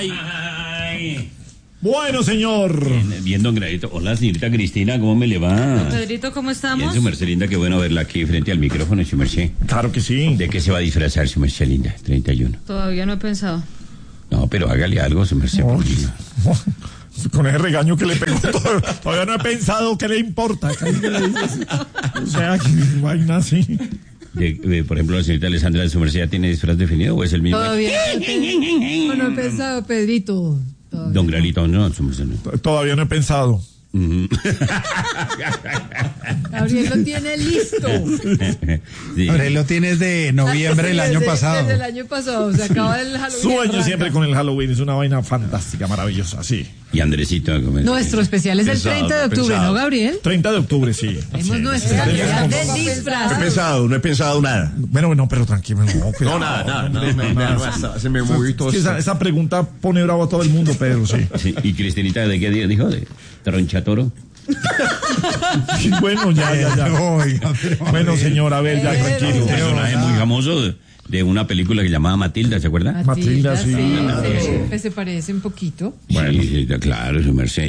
Ay. Bueno, señor. Bien, don Gradito. Hola, señorita Cristina, ¿cómo me le va? Don Pedrito, ¿cómo estamos? Bien, su merced linda, qué bueno verla aquí frente al micrófono, su merced. Claro que sí. ¿De qué se va a disfrazar, su merced linda? 31. Todavía no he pensado. No, pero hágale algo, su merced. No, con ese regaño que le pegó, todavía no he pensado qué le importa. Casi que le dices, o sea, que vaina así. Por ejemplo, la señorita Alessandra de su merced, ¿ya tiene disfraz definido o es el mismo? Todavía no he pensado, Pedrito. Todavía Don Gradito, no, su merced no. Todavía no he pensado. Gabriel lo tiene listo. Sí. Gabriel lo tienes de noviembre del año pasado. Desde el año pasado, se acaba el Halloween. Sueño siempre con el Halloween, es una vaina fantástica, maravillosa, sí. Y Andresito. Nuestro especial es el 30 de octubre, ¿no, Gabriel? 30 de octubre, sí. Tenemos nuestra actividad de disfraz. No he pensado nada. Bueno, no, pero tranquilo. No, nada. Se me movió todo. Es que esa pregunta pone bravo a todo el mundo, Pedro, sí. Sí, ¿y Cristinita de qué día dijo? ¿De tronchatoro? Sí, bueno, ya. Oiga, pero, Bueno, señor, a ver, ya, tranquilo. Un personaje muy famoso de una película que llamaba Matilda, ¿se acuerda? Matilda, sí. Se parece un poquito. Bueno, sí, claro, su merced.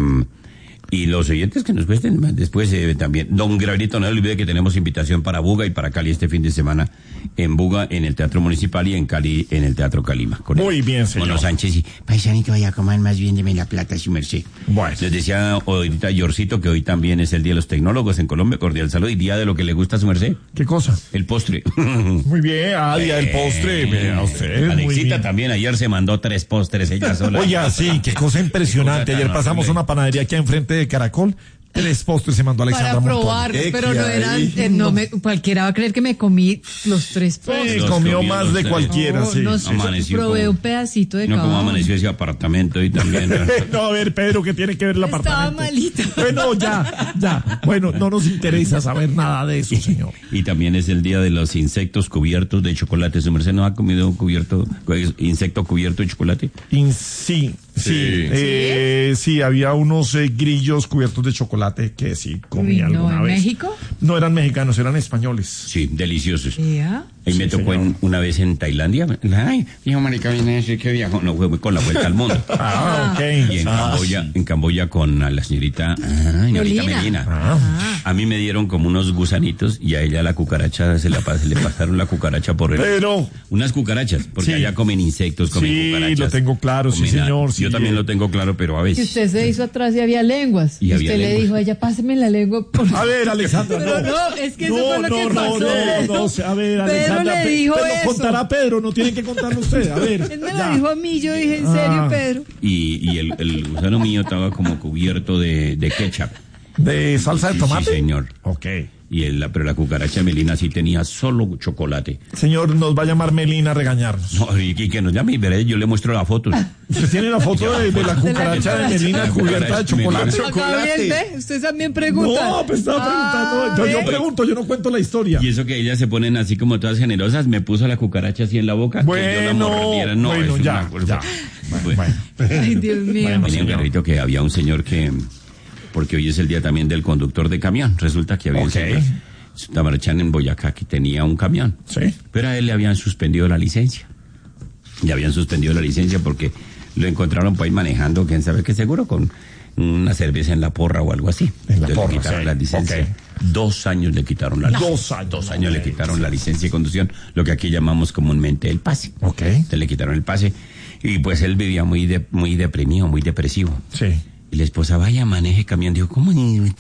Y los oyentes que nos cuesten después también. Don Gabrielito, no se olvide que tenemos invitación para Buga y para Cali este fin de semana. En Buga, en el Teatro Municipal, y en Cali, en el Teatro Calima. Muy bien, señor. Con los Sánchez y paisanito, vaya a comer más bien, deme la plata, su merced. Bueno. Les decía ahorita Yorcito que hoy también es el Día de los Tecnólogos en Colombia. Cordial saludo y día de lo que le gusta a su merced. ¿Qué cosa? El postre. Muy bien, día del postre. Vea usted, muy Alexita bien. también ayer se mandó 3 postres ella sola. Oye, sí, qué cosa impresionante. Ayer pasamos una panadería aquí enfrente de Caracol. 3 postres se mandó Alexandra Para Montón. probar, pero no eran, cualquiera va a creer que me comí los 3 postres. Sí, Los comió comió más los de tres. cualquiera, sí. No, Amaneció probé como- un pedacito de No, cada como uno. amaneció ese apartamento y también. No, a ver, Pedro, ¿qué tiene que ver el Estaba apartamento? malito. Bueno, ya. Bueno, no nos interesa saber nada de eso, señor. Y también es el día de los insectos cubiertos de chocolate. ¿Su merced no ha comido un insecto cubierto de chocolate? Sí. Sí, había unos grillos cubiertos de chocolate que sí comí Uy, no, alguna ¿en vez. México? No eran mexicanos, eran españoles. Sí, deliciosos. ¿Ya? Ahí me Sí, tocó señor. una vez en Tailandia. Ay, dijo marica, viene a decir que viajó. No, fue con la vuelta al mundo. Ok. Y en Camboya con a la señorita Molina. Melina. A mí me dieron como unos gusanitos y a ella la cucaracha se le pasaron la cucaracha por el... Pero, Unas cucarachas, porque Sí. allá comen insectos, comen sí, cucarachas. lo tengo claro, sí, comen señor. Sí, Yo también lo tengo claro, pero a Que veces... usted se hizo atrás y había lenguas. Y Y había usted le lenguas. dijo a ella, páseme la lengua. A ver, Alexandra, Pero no, es que eso fue lo que pasó. No, a ver, Pedro Alexandra, le dijo pero eso. contará Pedro, no tienen que contarlo usted, a ver. Él me ya. lo dijo a mí, yo dije, ¿en serio, Pedro? Y el gusano mío estaba como cubierto de ketchup. ¿De salsa de tomate? Sí, señor. Ok. Pero la cucaracha Melina sí tenía solo chocolate. Señor, nos va a llamar Melina a regañarnos. No, y que nos llame y veré, yo le muestro la foto. ¿Usted tiene la foto de la cucaracha de Melina La cubierta de cucaracha chocolate? Melina. Gabriel, ve, usted también pregunta. No, pues estaba preguntando. Yo ¿ve? pregunto, yo no cuento la historia. Y eso que ellas se ponen así como todas generosas, me puso la cucaracha así en la boca. que yo la mordiera. No, bueno, es ya, una- ya. Bueno. Ay, Dios mío. Bueno, Tenía un señor. carrito que había un señor que, porque hoy es el día también del conductor de camión, resulta que había un Ok. señor, Tamarchán en Boyacá, que tenía un camión, Sí. pero a él le habían suspendido la licencia. Le habían suspendido la licencia porque lo encontraron por ahí manejando, quién sabe qué, seguro con una cerveza en la porra o algo así. En la Entonces porra, le quitaron sí. la licencia. Ok. 2 años le quitaron la licencia. 2 años. 2 años le quitaron la licencia de conducción, lo que aquí llamamos comúnmente el pase. Ok. Entonces le quitaron el pase y pues él vivía muy deprimido, muy depresivo. Sí. Y la esposa, vaya, maneje camión. Dijo, ¿cómo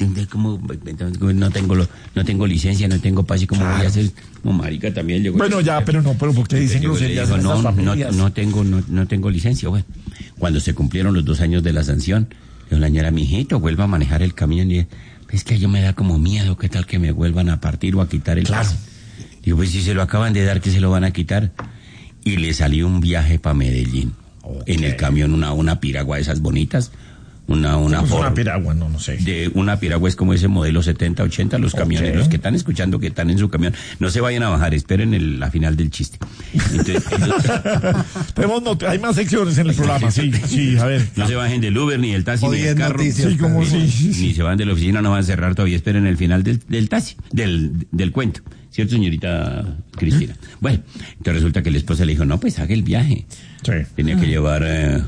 no tengo licencia, no tengo pase, cómo voy a hacer? Como marica también llegó. Bueno, ya, pero ¿por qué dicen Llegó y le groserías dijo, en estas familias? no tengo licencia. Bueno, cuando se cumplieron los 2 años de la sanción, dijo la señora, mijito, vuelva a manejar el camión. Y es que yo me da como miedo, ¿qué tal que me vuelvan a partir o a quitar el Claro. pase? Digo, pues si se lo acaban de dar, ¿qué se lo van a quitar? Y le salió un viaje para Medellín. En el camión una piragua de esas bonitas. una piragua, no sé. De una piragua es como ese modelo 70, 80, los camiones, los que están escuchando que están en su camión, no se vayan a bajar, esperen la final del chiste. Entonces, hay más secciones en el programa, sí, a ver. No se bajen del Uber, ni del taxi, ni del carro. Noticias, ni se van de la oficina, no van a cerrar todavía, esperen el final del taxi, del cuento. ¿Cierto, señorita Cristina? Bueno, entonces resulta que la esposa le dijo, no, pues haga el viaje. Sí. Tenía que llevar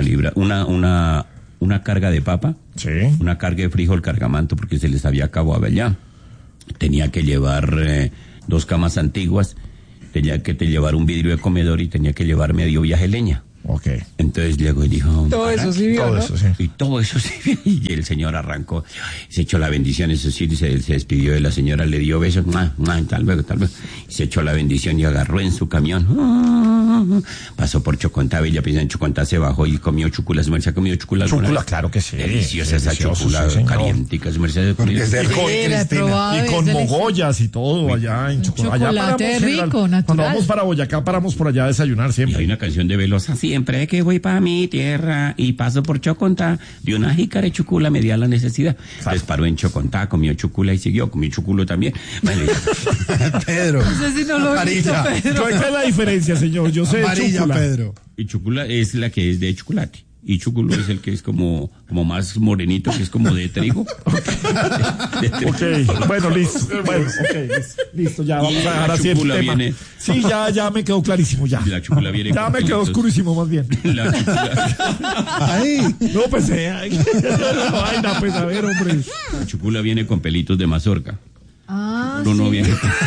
una carga de papa, Sí. una carga de frijol cargamanto porque se les había acabado allá. Tenía que llevar 2 camas antiguas, tenía que llevar un vidrio de comedor y tenía que llevar medio viaje leña. Ok. Entonces llegó y dijo... Todo eso sí vio, Todo ¿no? eso, sí. Y todo eso sí. Y el señor arrancó, se echó la bendición, eso sí, se despidió de la señora, le dio besos, tal vez. Y se echó la bendición y agarró en su camión. Pasó por Chocontá, Bella Pisa en Chocontá, se bajó y comió chúcula. ¿Su merced ha comido chúcula alguna Chúcula, vez? claro que sí. Deliciosa esa Delicioso, chúcula, sí, señor. calientica, su merced. Porque se ríe, Era Cristina. probado, Y es con delicioso. mogollas y todo allá en Chocolate. Allá chocolate paramos, rico, general. natural. Cuando vamos para Boyacá, paramos por allá a desayunar Y hay siempre. una canción de Velosa, siempre que voy para mi tierra y paso por Chocontá, de una jícara de chucula me di a la necesidad. Entonces paró en Chocontá, comió chucula y siguió, comió chuculo también. Bueno, Pedro. No sé si no lo he visto, Amarilla. Pedro. ¿Cuál es la diferencia, señor? Yo sé de Amarilla, chúcula. Pedro. y chucula es la que es de chocolate. Y chuculo es el que es como más morenito, que es como de trigo. De trigo. Ok, bueno, listo. Bueno, ok, listo, ya vamos a dejar La así el chúcula tema. viene- Sí, ya me quedó clarísimo, ya. La chúcula viene Ya con me quedó pelitos. oscurísimo, más bien. La chúcula, Ahí. No, pues, vaina, pues, a ver, hombre. la chúcula viene con pelitos de mazorca. Ah, Chuculo no sí. viene.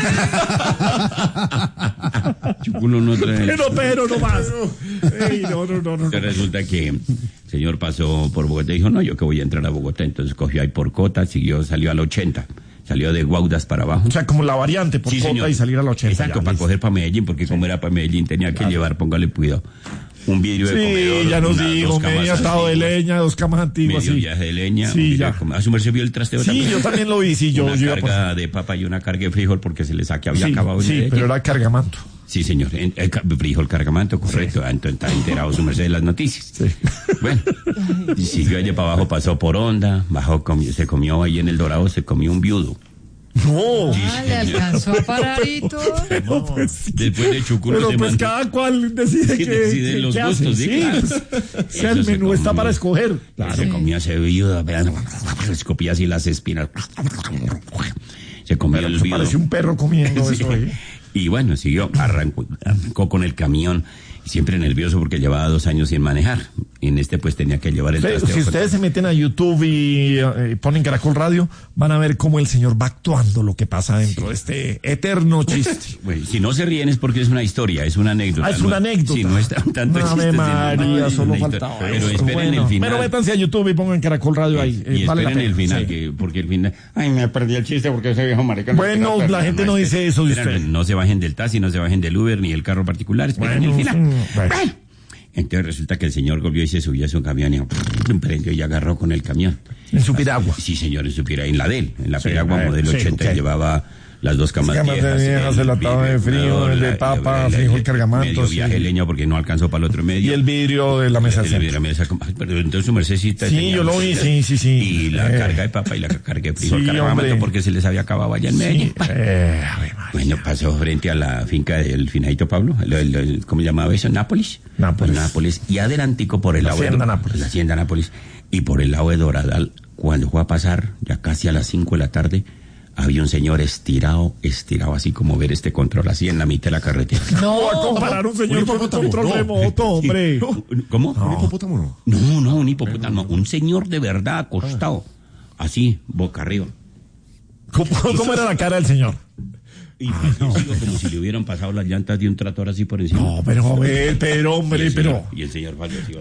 Chuculo no trae. Pero no más. Ey, no. Entonces resulta que el señor pasó por Bogotá y dijo, no, yo que voy a entrar a Bogotá. Entonces cogió ahí por Cota, salió al 80. Salió de Guaudas para abajo. O sea, como la variante por Sí, Cota señor. y salir a la 80. Exacto, ya, para listo. coger para Medellín, porque como era para Medellín tenía que llevar, póngale cuidado, un vidrio de comedor. Sí, ya nos unas digo, 2 camas medio atado de antiguas, leña, 2 camas antiguas. medio Sí, viaje de leña. Sí, un vidrio ya. de comedor. ¿A su merced vio el trasteo Sí, también? yo también lo vi, sí, yo Una iba por... carga de papa y una carga de frijol porque se les había Sí, acabado en sí, Medellín. pero era cargamanto. Sí, señor. Frijol cargamanto, correcto. Entonces está enterado su merced de las noticias. Sí. Bueno, y siguió allá para abajo, pasó por Honda, bajó, se comió ahí en El Dorado, se comió un viudo. No. Ah, le alcanzó a parar y todo. No, pues, sí. Después de Chuculo Pero se pues mandó- cada cual decide Sí, qué decide los qué gustos, hace. sí, claro. Pues, o sea, el Eso se menú está comió. para escoger. Se comía ese viudo, vean, escopía así las espinas. Se comió el Eso viudo. parece un perro comiendo Sí. eso, ¿eh? Y bueno, arrancó con el camión, siempre nervioso porque llevaba 2 años sin manejar. Y en este pues tenía que llevar el trasteo. Si ustedes se meten a YouTube y ponen Caracol Radio, van a ver cómo el señor va actuando lo que pasa dentro de este eterno chiste. Bueno, si no se ríen es porque es una historia, es una anécdota. Ah, es una anécdota. Sí, no es tanto Ave chiste, sino María, una solo historia. faltaba Pero eso. esperen Bueno, el final. Pero métanse a YouTube y pongan Caracol Radio ahí. Y vale la esperen el pena. final, Sí. porque el final... Ay, me perdí el chiste porque ese viejo marica... no Bueno, quiere la hacer gente nada. no dice eso de Esperen, usted. No se bajen del taxi, no se bajen del Uber ni el carro particular, esperen Bueno, el final. sí, bueno. Bueno. Entonces resulta que el señor volvió y se subió a su camión y prendió y agarró con el camión. En su piragua. Sí, señor, en su piragua, en la de él, en la Sí, piragua modelo sí, 80, ok. llevaba las 2 camas Camas de viejas, el atado de frío, el de papa, frijol cargamanto, medio sí. viaje leña porque no alcanzó para el otro medio. Y el vidrio de la mesa El centro. vidrio de la mesa, ay, pero entonces su mercedcita Sí, tenía- yo lo vi, sí. Y la carga de papa y la carga de frijol Sí, cargamanto hombre. porque se les había acabado allá en Medellín. Sí. Ave María. Bueno, pasó frente a la finca del finadito Pablo, ¿cómo se llamaba eso? Nápoles. Nápoles. Pues Nápoles. Y adelantico por el La lado de Hacienda Nápoles. La Hacienda Nápoles. Y por el lado de Doradal, cuando fue a pasar, ya casi a las 5 de la tarde, había un señor estirado, así como ver este control, así en la mitad de la carretera. No, a comparar un señor con un control remoto, hombre. ¿Cómo? ¿Un hipopótamo no? No, un hipopótamo. Un señor de verdad acostado. Así, boca arriba. ¿Cómo era la cara del señor? Y fallecido como si le hubieran pasado las llantas de un tractor así por encima. No, pero a ver, Y el señor falleció.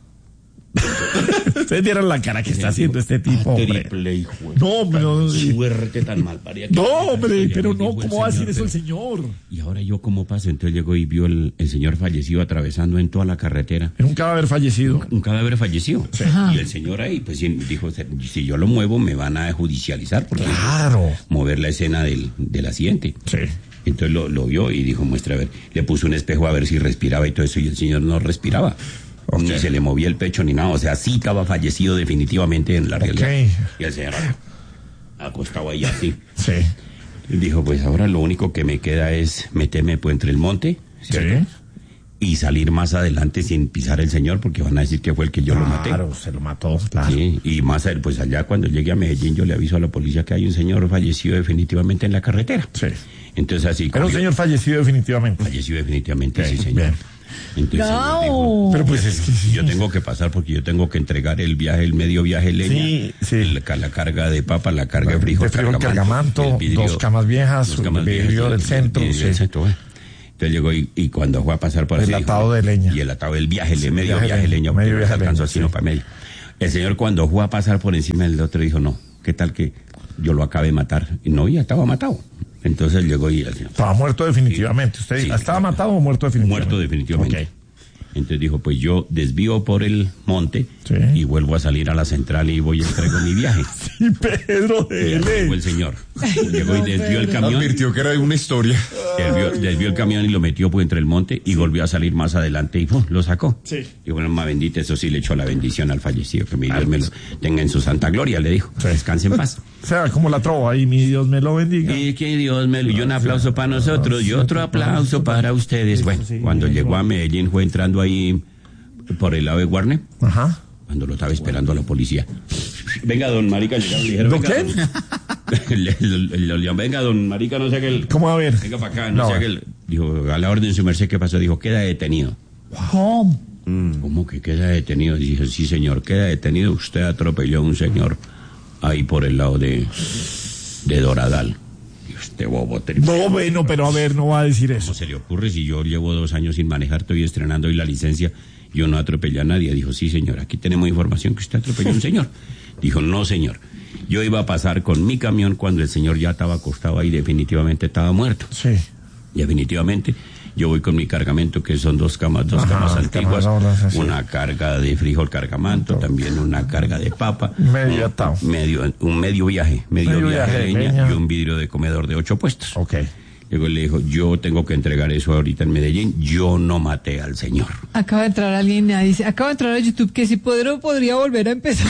Ustedes vieron la cara que está haciendo este tipo, hombre. Triple hijo. No, pero... Suerte tan mal parida. No, hombre, pero no, Dijo el ¿cómo va a decir señor, eso el señor? Y ahora yo cómo paso, entonces llegó y vio el señor fallecido atravesando en toda la carretera. Era un cadáver fallecido. Un cadáver fallecido. Ajá. Y el señor ahí, pues dijo, si yo lo muevo me van a judicializar porque Claro. mover la escena del accidente. Sí. Entonces lo vio y dijo, muestra a ver, le puso un espejo a ver si respiraba y todo eso, y el señor no respiraba. Okay. Ni se le movía el pecho ni nada. O sea, sí estaba fallecido definitivamente en la realidad. Y el señor acostado ahí así. Sí. Y dijo, pues ahora lo único que me queda es meterme pues, entre el monte, ¿cierto? Sí. Y salir más adelante sin pisar el señor, porque van a decir que fue el que yo lo maté. Claro, se lo mató, claro. Sí, y más pues allá cuando llegue a Medellín yo le aviso a la policía que hay un señor fallecido definitivamente en la carretera. Sí. Entonces así... Era un señor fallecido definitivamente. Fallecido definitivamente, Ok, sí, señor. bien. Entonces, No. dijo, Pero pues es que yo tengo que pasar porque yo tengo que entregar el medio viaje de leña, Sí, sí. la carga de papa, la carga de frijol, cargamanto, el vidrio, 2 camas viejas, dos camas el vidrio viejas, del centro. vidrio del Sí. centro, bueno. Entonces llegó y cuando fue a pasar por así... El atado de leña. Y el atado del viaje, medio viaje viaje de leña, porque medio no viaje de alcanzó leña, sino sí. para medio. El señor cuando fue a pasar por encima del otro dijo, no, ¿qué tal que yo lo acabe de matar? Y no, ya estaba matado. Entonces llegó y el señor... Estaba muerto definitivamente. ¿Usted Sí. estaba matado o muerto definitivamente? Muerto definitivamente. Ok. Entonces dijo, pues yo desvío por el monte Sí. y vuelvo a salir a la central y voy y entrego mi viaje. Sí, Pedro, Y ya llegó el señor. Llegó y desvió el camión. Advirtió que era una historia. Desvió el camión y lo metió pues entre el monte y volvió a salir más adelante y ¡pum! Lo sacó. Sí. Y bueno, más bendita, eso sí le echó la bendición al fallecido, que mi Dios me lo tenga en su santa gloria, le dijo. Sí. Descanse en paz. O sea, como la trova ahí, mi Dios me lo bendiga. Y que Dios me lo... Y un aplauso para nosotros y otro aplauso para ustedes. Bueno, cuando llegó a Medellín fue entrando ahí por el lado de Guarne, Ajá. cuando lo estaba esperando a la policía. Venga, don Marica, llegaron y dijeron... ¿Don venga, venga, don Marica, no sé qué... ¿Cómo a ver? Venga para acá, no sé qué... Dijo, a la orden, su merced, ¿qué pasó? Dijo, queda detenido. ¿Cómo? ¿Cómo que queda detenido? Dije, sí, señor, queda detenido. Usted atropelló a un señor ahí por el lado de Doradal. Y usted, bobo, No, bueno, pero a ver, no va a decir ¿cómo eso. se le ocurre si yo llevo 2 años sin manejar, estoy estrenando hoy la licencia, yo no atropellé a nadie? Dijo, sí, señor, aquí tenemos información que usted atropelló a un señor. Dijo, no, señor, yo iba a pasar con mi camión cuando el señor ya estaba acostado ahí, definitivamente estaba muerto. Sí. Definitivamente, yo voy con mi cargamento, que son 2 camas antiguas, camas, sí. una carga de frijol cargamanto, también una carga de papa, Medio atado. un medio viaje Medio viaje de de leña leña. y un vidrio de comedor de 8 puestos. Ok. Luego le dijo, yo tengo que entregar eso ahorita en Medellín, yo no maté al señor. Acaba de entrar alguien y dice, acaba de entrar a YouTube que si podría volver a empezar.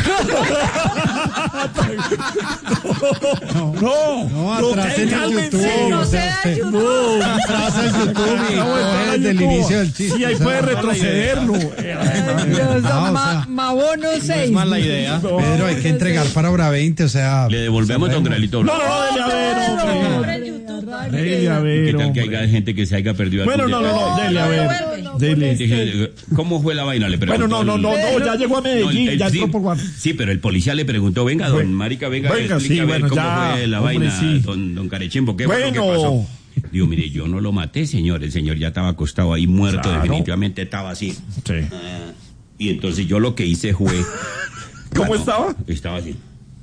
No, atrasen el cálmense. YouTube. No se da YouTube. Atrasa el YouTube y Vamos a entrar a desde el YouTube. inicio del chiste. Sí, ahí o sea, puede no es mala retrocederlo. Dios, No, o sea, Mabono 6. idea. Pedro, hay que entregar para hora 20, o sea... Le devolvemos, don Gralito. No, dele a ver, hombre. Dele a ¿Qué ver, tal que hombre. haya gente que se haya perdido Bueno, algún no, dele a ver. Dele. Dije, ¿cómo fue la vaina? Le preguntó. Bueno, no, ya llegó a Medellín, ya sí, entró por Guarne. sí, pero el policía le preguntó, venga, don Marica, venga, Venga, explique sí, a ver bueno, cómo ya, fue la hombre, vaina, sí. don Carechimbo, ¿qué fue lo que Bueno. pasó? Digo, mire, yo no lo maté, señor, el señor ya estaba acostado ahí muerto, Claro. definitivamente estaba así. Sí. Y entonces yo lo que hice fue... ¿Cómo estaba? Estaba así.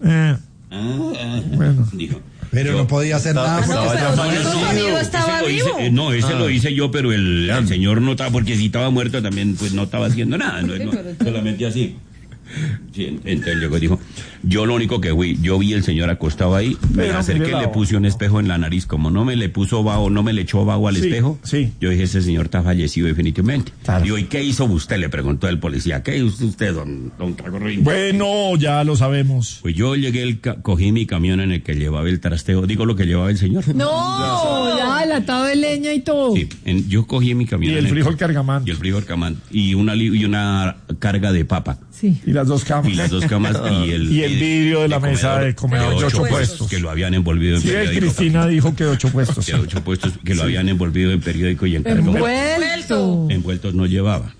Bueno. Dijo. Pero no podía hacer nada. No, porque pero estaba su fallecido. amigo estaba Ese lo vivo. hice- no, ese lo hice yo, pero el señor no estaba, porque si estaba muerto también, pues no estaba haciendo nada, no, solamente así. Sí, entonces llegó y dijo, yo lo único que fui, yo vi el señor acostado ahí, me Pero acerqué, mire la le puse un espejo en la nariz, como no me le puso vaho, no me le echó vaho al Sí, espejo, sí. yo dije, ese señor está fallecido definitivamente. Claro. Digo, ¿y qué hizo usted? Le preguntó el policía, ¿qué hizo usted, don Tragorrín? Bueno, ya lo sabemos. Pues yo llegué, cogí mi camión en el que llevaba el trasteo, digo lo que llevaba el señor. No, ya, el atado de leña y todo. Sí, yo cogí mi camión. Y en el frijol cargamanto. Y el frijol cargamanto. Y una carga de papa. Sí. Y las 2 camas. Y las 2 camas y el vidrio de la mesa de comedor de 8 puestos. Que lo habían envolvido en Sí, periódico. Cristina dijo que 8 puestos. Que 8 puestos que lo habían envolvido en periódico y en cartón. Envuelto. Envueltos no llevaba.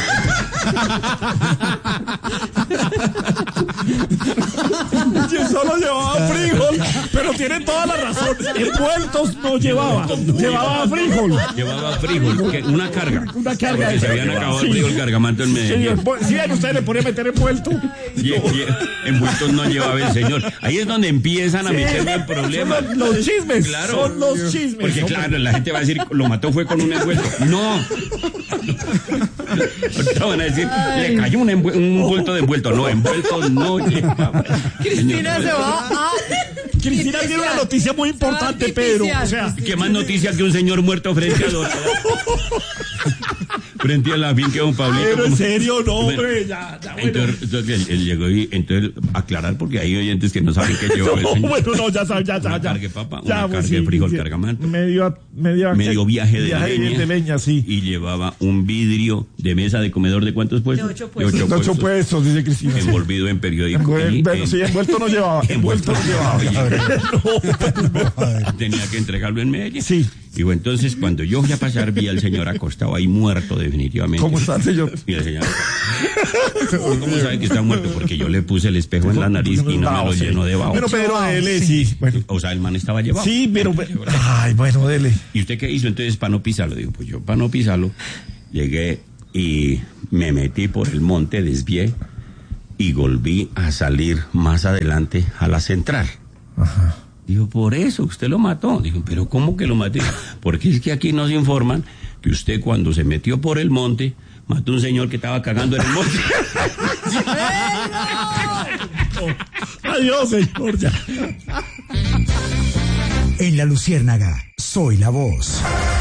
Yo solo llevaba frijol, pero tiene toda la razón. Envueltos no llevaba. Llevaba frijol. Llevaba frijol, una carga. Una carga. Porque se habían acabado el Sí. frijol cargamanto en Sí, Medellín. si ven, ustedes le ponen meter envuelto. Y envueltos no llevaba el señor. Ahí es donde empiezan a meterme el problema. Son los chismes. Claro. Son los chismes. Porque hombre. claro, la gente va a decir, lo mató fue con un envuelto. No. Ahorita van a decir, le cayó un envuelto de envuelto. No, envuelto no llevaba. Cristina se va a... Cristina tiene una noticia muy importante, Pedro. O sea, ¿Qué más noticia que un señor muerto frente a Dorada? frente a la finca de don Pablito. Pero en como- serio, no, Bueno, hombre, ya, bueno. entonces él llegó y entonces aclarar porque hay oyentes que no saben qué llevó el No, señor. bueno, no, ya sabes, ya. Una carga de papa, Ya, una pues, carga de sí, frijol sí. cargamento. Medio Viaje de leña. sí. Y llevaba un vidrio de mesa de comedor de cuántos puestos? De 8 puestos. De 8 8 puestos. puestos, dice Cristina. sí. Envolvido en periódico. Bueno, sí, envuelto no llevaba. Envuelto no llevaba. Tenía que entregarlo en Medellín. Sí. Y bueno, entonces cuando yo fui a pasar vi al señor acostado ahí muerto definitivamente. ¿Cómo está el señor? Y el señor, ¿cómo sabe que está muerto? Porque yo le puse el espejo en la nariz y no me lo sí. llenó de vaho. Bueno, Pedro, dele, sí. Bueno. O sea, el man estaba llevado. Sí, pero... Ay, bueno, dele. ¿Y usted qué hizo entonces para no pisarlo? Digo, pues yo para no pisarlo llegué y me metí por el monte, desvié y volví a salir más adelante a la central. Ajá. Digo, por eso usted lo mató. Digo, pero ¿cómo que lo maté? Porque es que aquí nos informan que usted cuando se metió por el monte mató a un señor que estaba cagando en el monte. Adiós, señor, ya. En La Luciérnaga, soy la voz.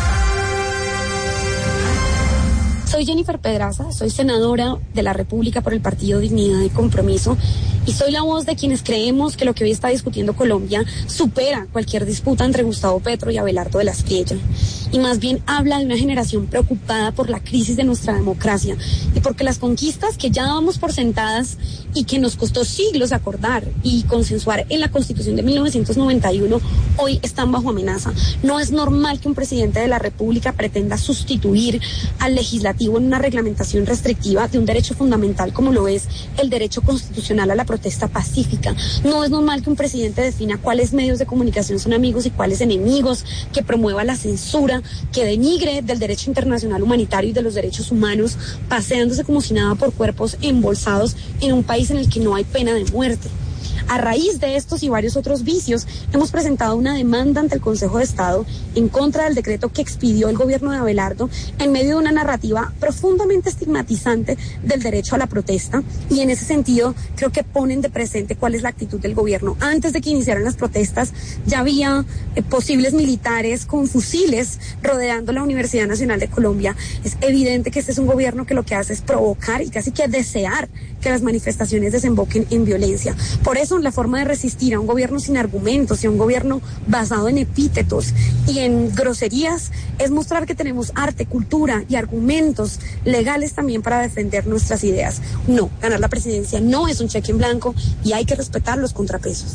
Soy Jennifer Pedraza, soy senadora de la República por el Partido Dignidad y Compromiso y soy la voz de quienes creemos que lo que hoy está discutiendo Colombia supera cualquier disputa entre Gustavo Petro y Abelardo de la Espriella y más bien habla de una generación preocupada por la crisis de nuestra democracia y porque las conquistas que ya dábamos por sentadas y que nos costó siglos acordar y consensuar en la Constitución de 1991 hoy están bajo amenaza. No es normal que un presidente de la República pretenda sustituir al legislativo en una reglamentación restrictiva de un derecho fundamental como lo es el derecho constitucional a la protesta pacífica. No es normal que un presidente defina cuáles medios de comunicación son amigos y cuáles enemigos, que promueva la censura, que denigre del derecho internacional humanitario y de los derechos humanos, paseándose como si nada por cuerpos embolsados en un país en el que no hay pena de muerte. A raíz de estos y varios otros vicios, hemos presentado una demanda ante el Consejo de Estado en contra del decreto que expidió el gobierno de Abelardo en medio de una narrativa profundamente estigmatizante del derecho a la protesta y en ese sentido creo que ponen de presente cuál es la actitud del gobierno. Antes de que iniciaran las protestas ya había posibles militares con fusiles rodeando la Universidad Nacional de Colombia. Es evidente que este es un gobierno que lo que hace es provocar y casi que desear que las manifestaciones desemboquen en violencia. Por eso la forma de resistir a un gobierno sin argumentos y a un gobierno basado en epítetos y en groserías es mostrar que tenemos arte, cultura y argumentos legales también para defender nuestras ideas. No, ganar la presidencia no es un cheque en blanco y hay que respetar los contrapesos.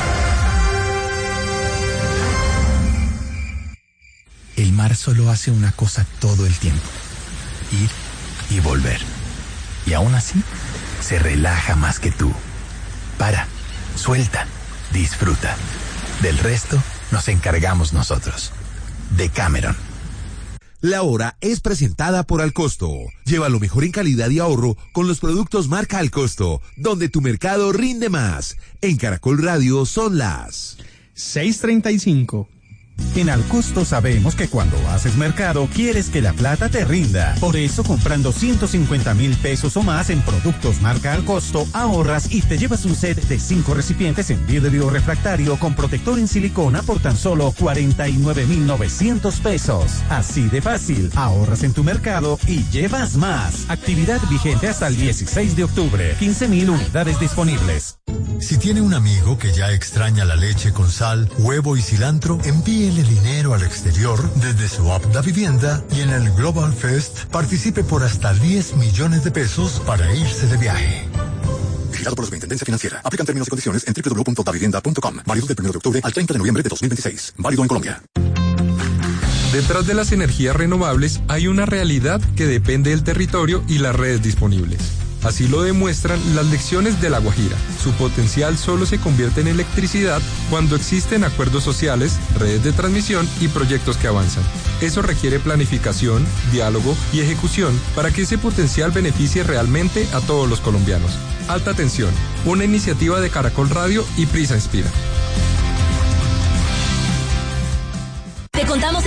El mar solo hace una cosa todo el tiempo: ir y volver. Y aún así, se relaja más que tú. Para, suelta, disfruta. Del resto nos encargamos nosotros. Decameron. La hora es presentada por Alcosto. Lleva lo mejor en calidad y ahorro con los productos marca Alcosto, donde tu mercado rinde más. En Caracol Radio son las 6:35. En Alcosto sabemos que cuando haces mercado quieres que la plata te rinda. Por eso, comprando 150,000 pesos o más en productos marca Alcosto, ahorras y te llevas un set de 5 recipientes en vidrio refractario con protector en silicona por tan solo 49,900 pesos. Así de fácil, ahorras en tu mercado y llevas más. Actividad vigente hasta el 16 de octubre. 15,000 unidades disponibles. Si tiene un amigo que ya extraña la leche con sal, huevo y cilantro, envíele dinero al exterior desde su app Da Vivienda y en el Global Fest participe por hasta 10 millones de pesos para irse de viaje. Vigilado por la Superintendencia Financiera. Aplican términos y condiciones en www.davivienda.com. Válido del 1 de octubre al 30 de noviembre de 2026. Válido en Colombia. Detrás de las energías renovables hay una realidad que depende del territorio y las redes disponibles. Así lo demuestran las lecciones de La Guajira. Su potencial solo se convierte en electricidad cuando existen acuerdos sociales, redes de transmisión y proyectos que avanzan. Eso requiere planificación, diálogo y ejecución para que ese potencial beneficie realmente a todos los colombianos. Alta Tensión, una iniciativa de Caracol Radio y Prisa Inspira. Te contamos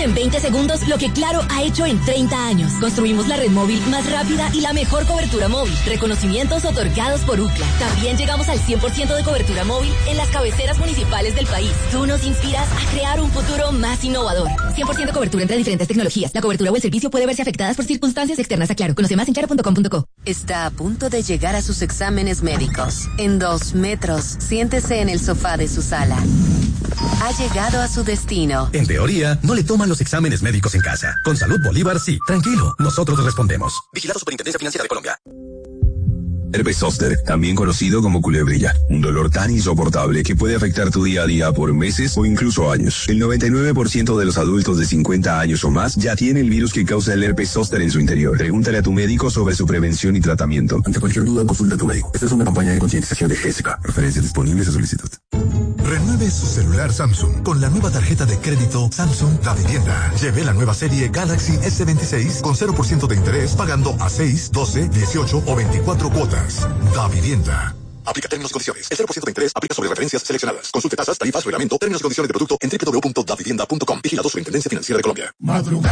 en 20 segundos lo que Claro ha hecho en 30 años. Construimos la red móvil más rápida y la mejor cobertura móvil. Reconocimientos otorgados por UCLA. También llegamos al 100% de cobertura móvil en las cabeceras municipales del país. Tú nos inspiras a crear un futuro más innovador. 100% cobertura entre diferentes tecnologías. La cobertura o el servicio puede verse afectadas por circunstancias externas a Claro. Conoce más en claro.com.co. Está a punto de llegar a sus exámenes médicos. En 2 metros, siéntese en el sofá de su sala. Ha llegado a su destino. En teoría, no le toman los exámenes médicos en casa. Con Salud Bolívar, sí. Tranquilo, nosotros respondemos. Vigilado Superintendencia Financiera de Colombia. Herpes zóster, también conocido como culebrilla. Un dolor tan insoportable que puede afectar tu día a día por meses o incluso años. El 99% de los adultos de 50 años o más ya tiene el virus que causa el herpes zóster en su interior. Pregúntale a tu médico sobre su prevención y tratamiento. Ante cualquier duda, consulta a tu médico. Esta es una campaña de concientización de GSK. Referencias disponibles a solicitud. Renueve su celular Samsung con la nueva tarjeta de crédito Samsung Da Vivienda. Lleve la nueva serie Galaxy S26 con 0% de interés pagando a 6, 12, 18 o 24 cuotas. Da Vivienda. Aplica términos y condiciones. El 0% de interés aplica sobre referencias seleccionadas. Consulte tasas, tarifas, reglamento, términos y condiciones de producto en www.davivienda.com. Vigilado Superintendencia Financiera de Colombia.